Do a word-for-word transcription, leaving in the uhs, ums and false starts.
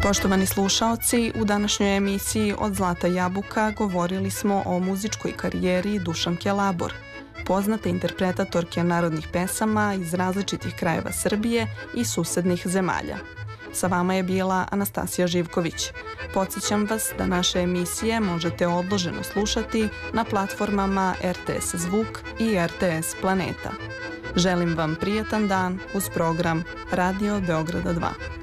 Poštovani slušaoci, u današnjoj emisiji Od Zlata jabuka govorili smo o muzičkoj karijeri Dušanke Labor, poznate interpretatorke narodnih pesama iz različitih krajeva Srbije i susednih zemalja. Sa vama je bila Anastasija Živković. Podsjećam vas da naše emisije možete odloženo slušati na platformama R T S Zvuk i R T S Planeta. Želim vam prijatan dan uz program Radio Beograda dva.